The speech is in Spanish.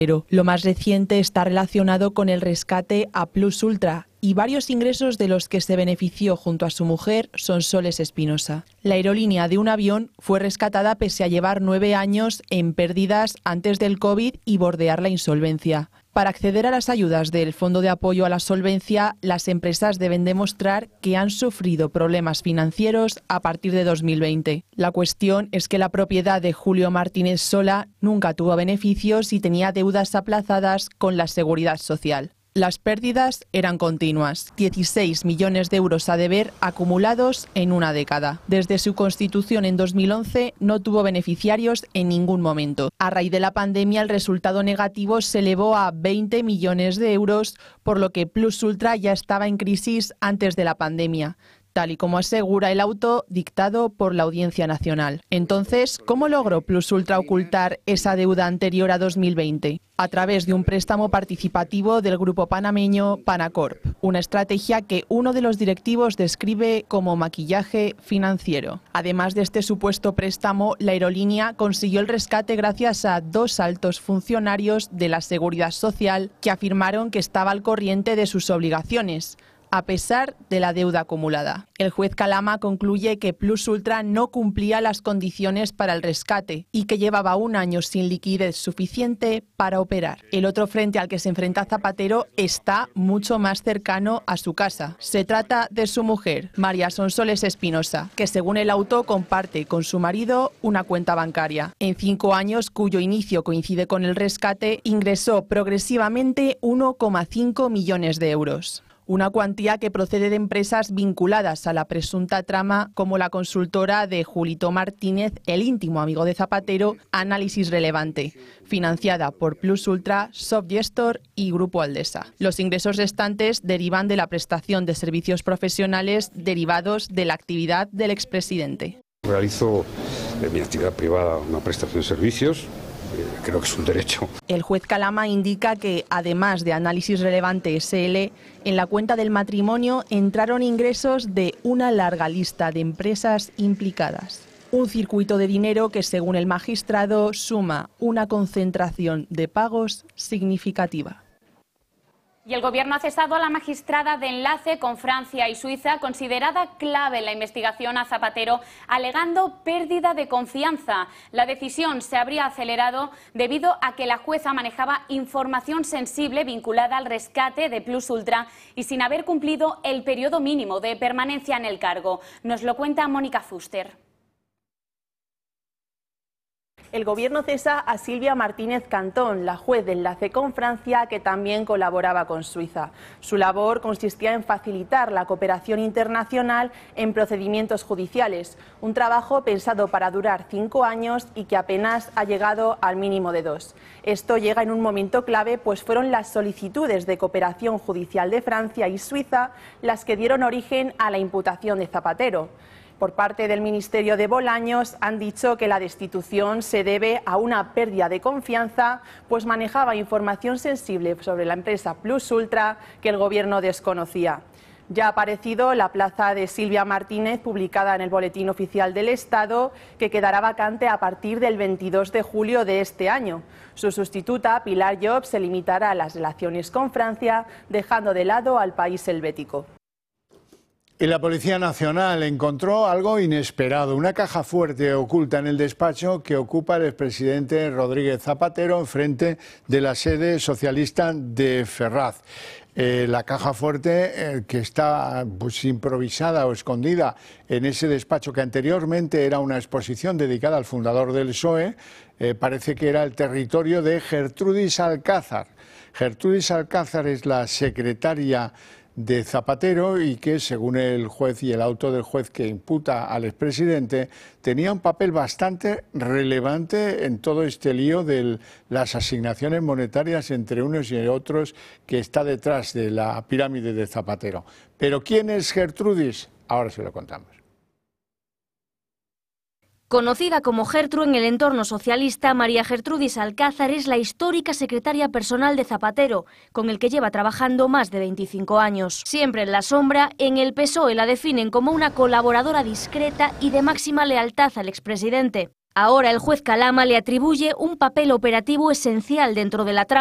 Lo más reciente está relacionado con el rescate a Plus Ultra y varios ingresos de los que se benefició junto a su mujer Sonsoles Espinosa. La aerolínea de un avión fue rescatada pese a llevar 9 años en pérdidas antes del COVID y bordear la insolvencia. Para acceder a las ayudas del Fondo de Apoyo a la Solvencia, las empresas deben demostrar que han sufrido problemas financieros a partir de 2020. La cuestión es que la propiedad de Julio Martínez Sola nunca tuvo beneficios y tenía deudas aplazadas con la Seguridad Social. Las pérdidas eran continuas, 16 millones de euros a deber acumulados en una década. Desde su constitución en 2011 no tuvo beneficiarios en ningún momento. A raíz de la pandemia el resultado negativo se elevó a 20 millones de euros, por lo que Plus Ultra ya estaba en crisis antes de la pandemia, tal y como asegura el auto dictado por la Audiencia Nacional. Entonces, ¿cómo logró Plus Ultra ocultar esa deuda anterior a 2020? A través de un préstamo participativo del grupo panameño Panacorp, una estrategia que uno de los directivos describe como maquillaje financiero. Además de este supuesto préstamo, la aerolínea consiguió el rescate gracias a 2 altos funcionarios de la Seguridad Social que afirmaron que estaba al corriente de sus obligaciones, a pesar de la deuda acumulada. El juez Calama concluye que Plus Ultra no cumplía las condiciones para el rescate y que llevaba 1 año sin liquidez suficiente para operar. El otro frente al que se enfrenta Zapatero está mucho más cercano a su casa. Se trata de su mujer, María Sonsoles Espinosa, que según el auto comparte con su marido una cuenta bancaria. En 5 años, cuyo inicio coincide con el rescate, ingresó progresivamente 1,5 millones de euros. Una cuantía que procede de empresas vinculadas a la presunta trama como la consultora de Julito Martínez, el íntimo amigo de Zapatero, Análisis Relevante, financiada por Plus Ultra, Softgestor y Grupo Aldesa. Los ingresos restantes derivan de la prestación de servicios profesionales derivados de la actividad del expresidente. Realizo en mi actividad privada una prestación de servicios. Creo que es un derecho. El juez Calama indica que, además de Análisis Relevante SL, en la cuenta del matrimonio entraron ingresos de una larga lista de empresas implicadas. Un circuito de dinero que, según el magistrado, suma una concentración de pagos significativa. Y el Gobierno ha cesado a la magistrada de enlace con Francia y Suiza, considerada clave en la investigación a Zapatero, alegando pérdida de confianza. La decisión se habría acelerado debido a que la jueza manejaba información sensible vinculada al rescate de Plus Ultra y sin haber cumplido el periodo mínimo de permanencia en el cargo. Nos lo cuenta Mónica Fuster. El Gobierno cesa a Silvia Martínez Cantón, la juez de enlace con Francia, que también colaboraba con Suiza. Su labor consistía en facilitar la cooperación internacional en procedimientos judiciales, un trabajo pensado para durar 5 años y que apenas ha llegado al mínimo de 2. Esto llega en un momento clave, pues fueron las solicitudes de cooperación judicial de Francia y Suiza las que dieron origen a la imputación de Zapatero. Por parte del Ministerio de Bolaños han dicho que la destitución se debe a una pérdida de confianza, pues manejaba información sensible sobre la empresa Plus Ultra que el Gobierno desconocía. Ya ha aparecido la plaza de Silvia Martínez, publicada en el Boletín Oficial del Estado, que quedará vacante a partir del 22 de julio de este año. Su sustituta, Pilar Llop, se limitará a las relaciones con Francia, dejando de lado al país helvético. Y la Policía Nacional encontró algo inesperado, una caja fuerte oculta en el despacho que ocupa el expresidente Rodríguez Zapatero enfrente de la sede socialista de Ferraz. La caja fuerte que está improvisada o escondida en ese despacho que anteriormente era una exposición dedicada al fundador del PSOE, parece que era el territorio de Gertrudis Alcázar. Gertrudis Alcázar es la secretaria de Zapatero y que, según el juez y el auto del juez que imputa al expresidente, tenía un papel bastante relevante en todo este lío de las asignaciones monetarias entre unos y otros que está detrás de la pirámide de Zapatero. ¿Pero quién es Gertrudis? Ahora se lo contamos. Conocida como Gertru en el entorno socialista, María Gertrudis Alcázar es la histórica secretaria personal de Zapatero, con el que lleva trabajando más de 25 años. Siempre en la sombra, en el PSOE la definen como una colaboradora discreta y de máxima lealtad al expresidente. Ahora el juez Calama le atribuye un papel operativo esencial dentro de la trama.